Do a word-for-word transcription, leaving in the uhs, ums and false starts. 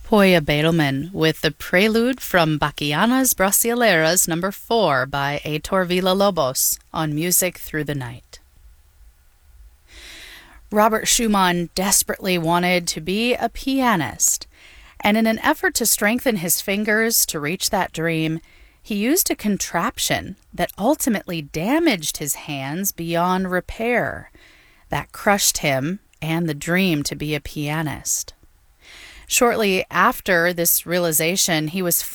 Poya Beetleman with the prelude from Bachianas Brasileiras number four by Heitor Villa-Lobos on Music Through the Night. Robert Schumann desperately wanted to be a pianist, and in an effort to strengthen his fingers to reach that dream, he used a contraption that ultimately damaged his hands beyond repair. That crushed him and the dream to be a pianist. Shortly after this realization, he was